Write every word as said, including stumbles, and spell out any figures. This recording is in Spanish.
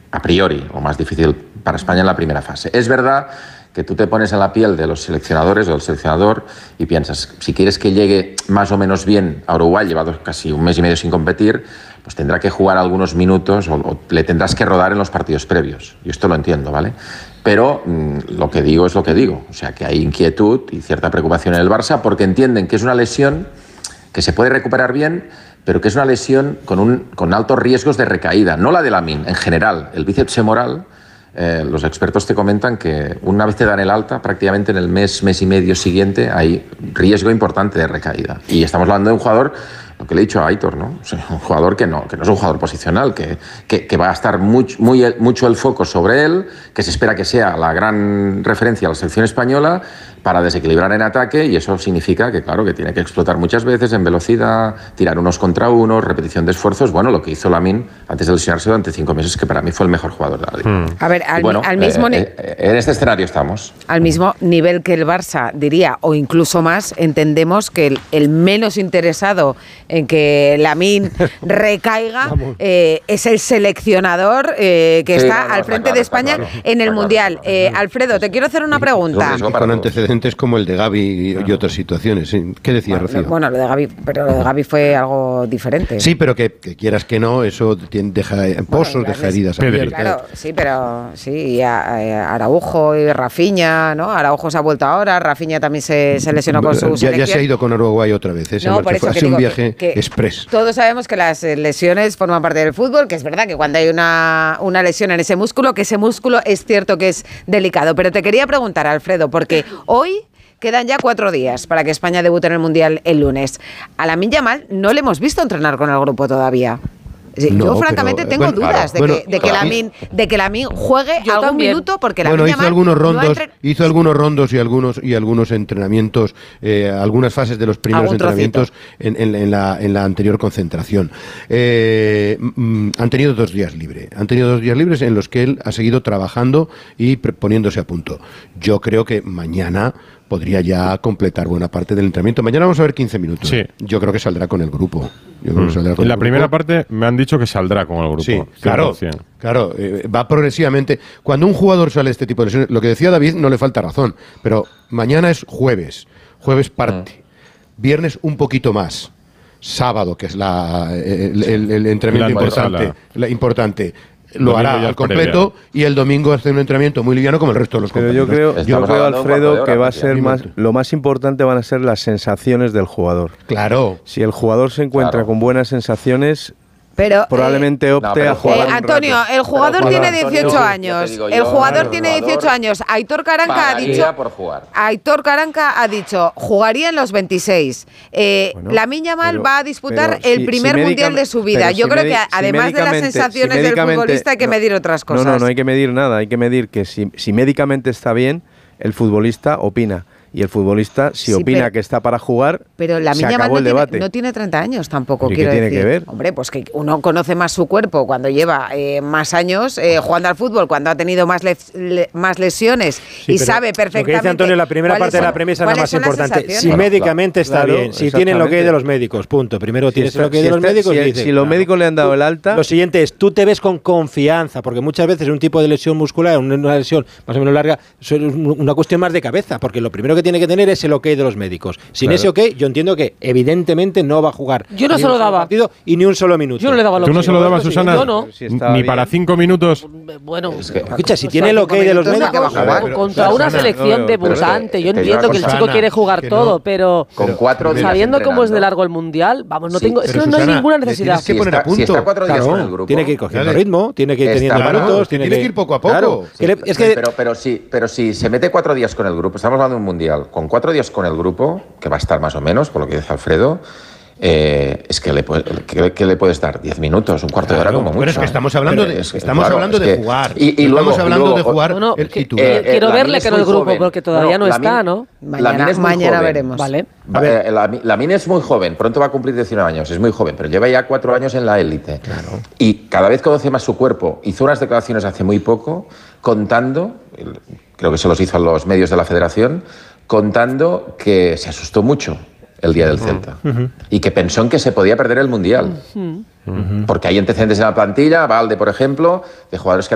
a priori, o más difícil para España en la primera fase. Es verdad que tú te pones en la piel de los seleccionadores o del seleccionador y piensas, si quieres que llegue más o menos bien a Uruguay, llevado casi un mes y medio sin competir, pues tendrá que jugar algunos minutos o, o le tendrás que rodar en los partidos previos. Y esto lo entiendo, ¿vale? Pero mmm, lo que digo es lo que digo. O sea, que hay inquietud y cierta preocupación en el Barça porque entienden que es una lesión que se puede recuperar bien, pero que es una lesión con, un, con altos riesgos de recaída. No la de Lamine, en general. El bíceps femoral, eh, los expertos te comentan que una vez te dan el alta, prácticamente en el mes, mes y medio siguiente hay riesgo importante de recaída. Y estamos hablando de un jugador, lo que le he dicho a Aitor, ¿no? O sea, un jugador que no, que no es un jugador posicional, que, que, que va a estar muy, muy, mucho el foco sobre él, que se espera que sea la gran referencia a la selección española para desequilibrar en ataque, y eso significa que, claro, que tiene que explotar muchas veces en velocidad, tirar unos contra unos, repetición de esfuerzos. Bueno, lo que hizo Lamine antes de lesionarse durante cinco meses, que para mí fue el mejor jugador de la liga. Hmm. A ver, al, bueno, al mismo eh, eh, en este escenario estamos. Al mismo nivel que el Barça, diría, o incluso más, entendemos que el, el menos interesado en que Lamine recaiga eh, es el seleccionador eh, que sí, está no, no, al frente claro, de España claro, en el Mundial. Claro, eh, Alfredo, te quiero hacer una pregunta. Y con antecedentes como el de Gavi y, y otras situaciones. ¿Qué decía bueno, Rocío? Bueno, lo de Gavi, pero lo de Gavi fue algo diferente. Sí, pero que, que quieras que no, eso deja pozos, bueno, deja heridas abiertas. Claro, sí, pero sí, y a, a Araujo y Rafinha, ¿no? Araujo se ha vuelto ahora, Rafinha también se, se lesionó con su ya, selección. Ya se ha ido con Uruguay otra vez, ¿eh? No, por eso fue, que ha sido digo un viaje que, que express. Todos sabemos que las lesiones forman parte del fútbol, que es verdad que cuando hay una, una lesión en ese músculo, que ese músculo es cierto que es delicado. Pero te quería preguntar, Alfredo, porque hoy quedan ya cuatro días para que España debute en el Mundial el lunes. A Lamine Yamal no le hemos visto entrenar con el grupo todavía. Sí, no, yo francamente pero, tengo bueno, dudas claro, de, bueno, que, de, que claro. Lamine, de que Lamine juegue yo algún también. minuto porque Lamine bueno, hizo algunos rondos, no entre... hizo algunos rondos y algunos y algunos entrenamientos, eh, algunas fases de los primeros entrenamientos en, en, en, la, en la anterior concentración. Eh, mm, han tenido dos días libres, han tenido dos días libres en los que él ha seguido trabajando y poniéndose a punto. Yo creo que mañana podría ya completar buena parte del entrenamiento. Mañana vamos a ver quince minutos. Sí. Yo creo que saldrá con el grupo. Yo creo mm. que saldrá con en la el primera grupo. parte me han dicho que saldrá con el grupo. Sí, claro, claro eh, va progresivamente. Cuando un jugador sale de este tipo de lesiones, lo que decía David no le falta razón, pero mañana es jueves, jueves parte, mm. viernes un poquito más, sábado, que es la, el, el, el entrenamiento la importante, la importante. Lo hará al completo y el domingo hace un entrenamiento muy liviano como el resto de los compañeros. Pero yo creo, yo creo Alfredo, que va a ser más, lo más importante van a ser las sensaciones del jugador. Claro. Si el jugador se encuentra claro. con buenas sensaciones, pero, probablemente eh, opte no, a jugar. Eh, Antonio, el jugador pero, tiene dieciocho Antonio, años. Yo, el jugador claro, tiene dieciocho años. Aitor Karanka ha dicho. Por jugar. Aitor Karanka ha dicho, jugaría en los veintiséis. Eh, bueno, Lamine Yamal va a disputar el si, primer si mundial de su vida. Yo si creo que además si de las sensaciones si del futbolista hay que no, medir otras cosas. No, no, no hay que medir nada. Hay que medir que si, si médicamente está bien, el futbolista opina. Y el futbolista, si sí, opina pero, que está para jugar, pero la se acabó no el debate. Tiene, no tiene treinta años tampoco, ¿Y quiero qué tiene decir. que ver? Hombre, pues que uno conoce más su cuerpo cuando lleva eh, más años eh, jugando al fútbol, cuando ha tenido más, le, le, más lesiones sí, y sabe perfectamente. Lo que dice Antonio, la primera parte son, de la premisa es la más importante. Si médicamente está claro, bien, si tienen lo que hay de los médicos, punto. Primero si tienes está, lo que hay si de los está, médicos si, y dices, si los claro, médicos le han dado el alta. Lo siguiente es, tú te ves con confianza, porque muchas veces un tipo de lesión muscular, una lesión más o menos larga, es una cuestión más de cabeza, porque lo primero que tiene que tener es el ok de los médicos. Sin claro. ese ok, yo entiendo que evidentemente no va a jugar. Yo no se lo daba. Partido y ni un solo minuto. Yo no le daba. ¿Tú no se lo dabas, Susana? Yo no. Si Ni bien. Para cinco minutos. Bueno, es que, escucha, si tiene el ok de los médicos, que va a jugar. Pero, contra una selección debutante. Yo entiendo que el chico quiere jugar todo, pero con cuatro días sabiendo cómo es de largo el mundial, vamos, no tengo, eso no hay ninguna necesidad. Tienes que poner a punto. Si está cuatro días con el grupo, tiene que ir cogiendo ritmo, tiene que ir teniendo minutos, tiene que ir poco a poco. Es que pero pero si pero si se mete cuatro días con el grupo, estamos hablando de un mundial, con cuatro días con el grupo, que va a estar más o menos, por lo que dice Alfredo, eh, es que le, puede, que, que le puedes dar diez minutos, un cuarto claro, de hora como mucho. Pero es que estamos hablando de, es, estamos claro, hablando de jugar. Y, y luego, estamos hablando luego, de jugar bueno, el que, eh, quiero verle que en el grupo, joven. Porque todavía no, no está, ¿no? Mañana, mañana veremos. Vale. A ver, Lamine es muy joven, pronto va a cumplir diecinueve años, es muy joven, pero lleva ya cuatro años en la élite. Claro. Y cada vez conoce más su cuerpo. Hizo unas declaraciones hace muy poco contando, creo que se los hizo a los medios de la federación, contando que se asustó mucho el día del Celta uh-huh. y que pensó en que se podía perder el Mundial. Uh-huh. Porque hay antecedentes en la plantilla, Valde, por ejemplo, de jugadores que